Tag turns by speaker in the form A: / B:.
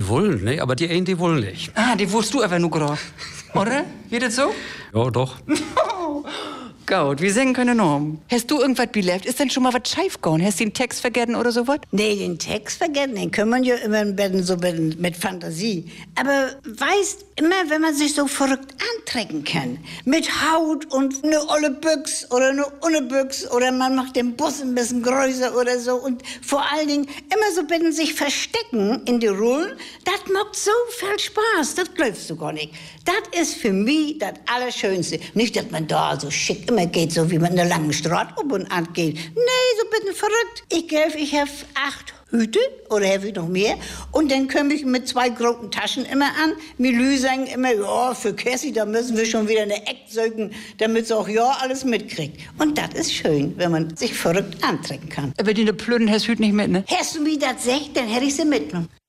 A: die wollen, ne? Aber die einen, die wollen nicht.
B: Ah, die wusst du aber nur gerade. Oder? Geht das so?
A: Ja, doch.
B: Gut, wir singen können Norm. Hast du irgendwas belebt? Ist denn schon mal was schief gegangen? Hast du den Text vergessen oder sowas?
C: Nee, den Text vergessen, den kann man ja immer so mit Fantasie. Aber weißt, immer wenn man sich so verrückt antrecken kann, mit Haut und eine olle Büchs oder eine ohne Büchs oder man macht den Bus ein bisschen größer oder so und vor allen Dingen immer so bitte sich verstecken in die Rollen, das macht so viel Spaß, das glaubst du gar nicht. Das ist für mich das Allerschönste. Nicht, dass man da so schick immer geht, so wie man in der langen Straße um und an geht. Nee, so bitte verrückt. Ich habe 8 Hüte oder habe ich noch mehr. Und dann komme ich mit 2 großen Taschen immer an. Milü sagen immer, ja, für Cassie, da müssen wir schon wieder eine Eck sögen, damit sie auch ja alles mitkriegt. Und das ist schön, wenn man sich verrückt antrecken kann.
B: Aber die Plüden hast du nicht mit, ne?
C: Hast du mir das gesagt, dann hätte ich sie mitgenommen.